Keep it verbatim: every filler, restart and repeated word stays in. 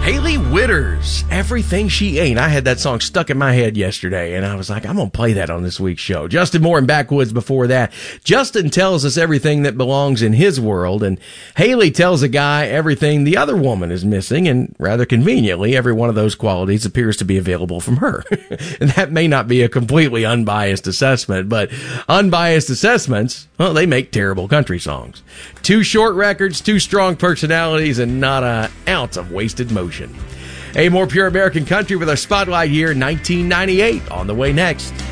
Hailey Whitters, Everything She Ain't. I had that song stuck in my head yesterday, and I was like, I'm going to play that on this week's show. Justin Moore and Backwoods before that. Justin tells us everything that belongs in his world, and Hailey tells a guy everything the other woman is missing, and rather conveniently, every one of those qualities appears to be available from her. And that may not be a completely unbiased assessment, but unbiased assessments, well, they make terrible country songs. Two short records, two strong personalities, and not an ounce of wasted motion. A more pure American country with our spotlight here, nineteen ninety-eight, on the way next.